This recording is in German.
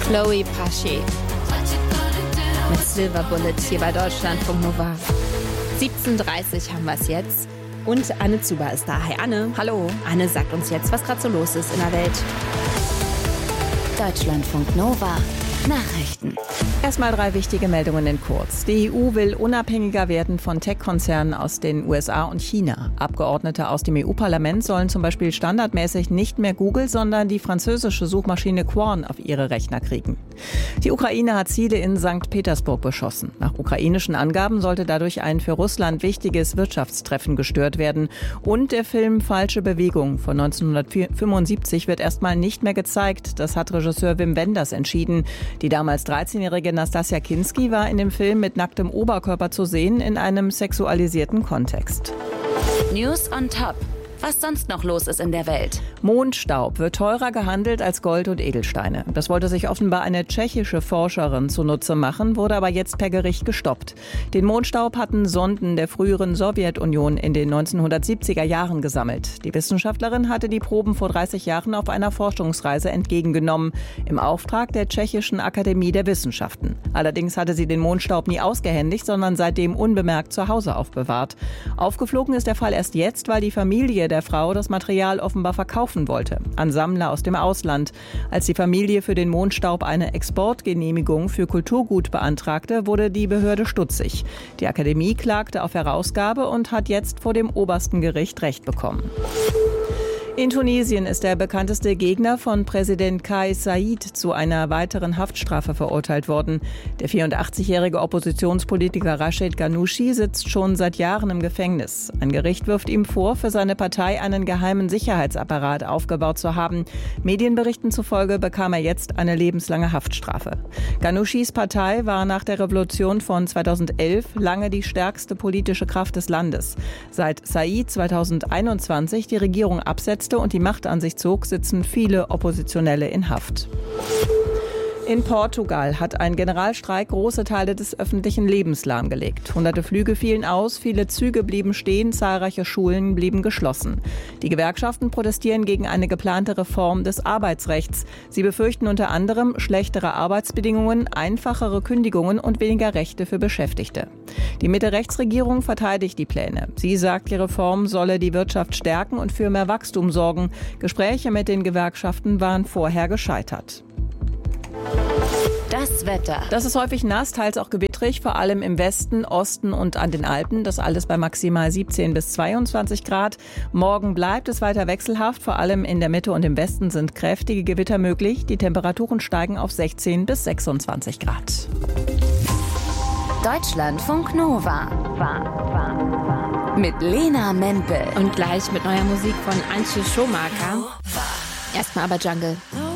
Chloe Paschi mit Silver Bullet hier bei Deutschlandfunk Nova. 17:30 haben wir es jetzt. Und Anne Zuber ist da. Hi Anne. Hallo. Anne sagt uns jetzt, was gerade so los ist in der Welt. Deutschlandfunk Nova. Nachrichten. Erstmal 3 wichtige Meldungen in kurz. Die EU will unabhängiger werden von Tech-Konzernen aus den USA und China. Abgeordnete aus dem EU-Parlament sollen zum Beispiel standardmäßig nicht mehr Google, sondern die französische Suchmaschine Qwon auf ihre Rechner kriegen. Die Ukraine hat Ziele in St. Petersburg beschossen. Nach ukrainischen Angaben sollte dadurch ein für Russland wichtiges Wirtschaftstreffen gestört werden. Und der Film Falsche Bewegung von 1975 wird erstmal nicht mehr gezeigt. Das hat Regisseur Wim Wenders entschieden. Die damals 13-jährige Nastassja Kinski war in dem Film mit nacktem Oberkörper zu sehen in einem sexualisierten Kontext. News on Top. Was sonst noch los ist in der Welt. Mondstaub wird teurer gehandelt als Gold und Edelsteine. Das wollte sich offenbar eine tschechische Forscherin zunutze machen, wurde aber jetzt per Gericht gestoppt. Den Mondstaub hatten Sonden der früheren Sowjetunion in den 1970er Jahren gesammelt. Die Wissenschaftlerin hatte die Proben vor 30 Jahren auf einer Forschungsreise entgegengenommen, im Auftrag der Tschechischen Akademie der Wissenschaften. Allerdings hatte sie den Mondstaub nie ausgehändigt, sondern seitdem unbemerkt zu Hause aufbewahrt. Aufgeflogen ist der Fall erst jetzt, weil die Familie der Frau das Material offenbar verkaufen wollte an Sammler aus dem Ausland. Als die Familie für den Mondstaub eine Exportgenehmigung für Kulturgut beantragte, wurde die Behörde stutzig. Die Akademie klagte auf Herausgabe und hat jetzt vor dem obersten Gericht Recht bekommen. In Tunesien ist der bekannteste Gegner von Präsident Kais Saied zu einer weiteren Haftstrafe verurteilt worden. Der 84-jährige Oppositionspolitiker Rachid Ghannouchi sitzt schon seit Jahren im Gefängnis. Ein Gericht wirft ihm vor, für seine Partei einen geheimen Sicherheitsapparat aufgebaut zu haben. Medienberichten zufolge bekam er jetzt eine lebenslange Haftstrafe. Ghannouchis Partei war nach der Revolution von 2011 lange die stärkste politische Kraft des Landes. Seit Saied 2021 die Regierung absetzte und die Macht an sich zog, sitzen viele Oppositionelle in Haft. In Portugal hat ein Generalstreik große Teile des öffentlichen Lebens lahmgelegt. Hunderte Flüge fielen aus, viele Züge blieben stehen, zahlreiche Schulen blieben geschlossen. Die Gewerkschaften protestieren gegen eine geplante Reform des Arbeitsrechts. Sie befürchten unter anderem schlechtere Arbeitsbedingungen, einfachere Kündigungen und weniger Rechte für Beschäftigte. Die Mitte-Rechts-Regierung verteidigt die Pläne. Sie sagt, die Reform solle die Wirtschaft stärken und für mehr Wachstum sorgen. Gespräche mit den Gewerkschaften waren vorher gescheitert. Das Wetter. Das ist häufig nass, teils auch gewittrig, vor allem im Westen, Osten und an den Alpen. Das alles bei maximal 17 bis 22 Grad. Morgen bleibt es weiter wechselhaft. Vor allem in der Mitte und im Westen sind kräftige Gewitter möglich. Die Temperaturen steigen auf 16 bis 26 Grad. Deutschlandfunk Nova. Mit Lena Mempel. Und gleich mit neuer Musik von Antje Schomaker. Erstmal aber Jungle.